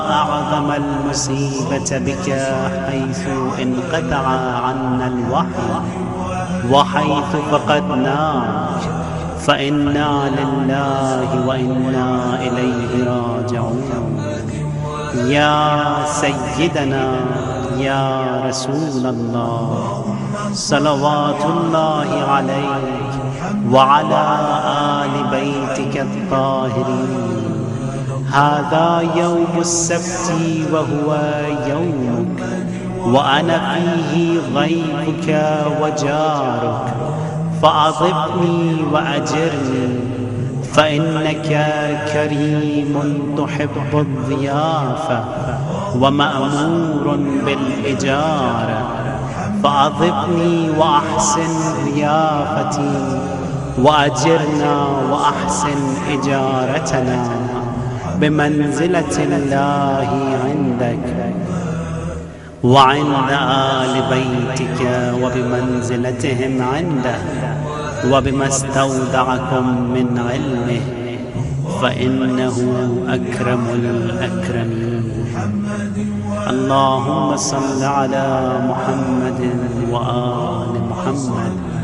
أعظم المصيبة بك حيث انقطع عنا الوحي وحيث فقدناك، فإنا لله وإنا إليه راجعون. يا سيدنا يا رسول الله صلوات الله عليك وعلى آل بيتك الطاهرين. هذا يوم السبت وهو يومك، وأنا فيه ضيفك وجارك، فأضفني وأجرني، فإنك كريم تحب الضيافة ومأمور بالإجارة، فأضفني وأحسن ضيافتي، وأجرنا وأحسن إجارتنا بمنزلة الله عندك وعند آل بيتك، وبمنزلتهم عنده، وبما استودعكم من علمه، فإنه أكرم الأكرمين. اللهم صل على محمد وآل محمد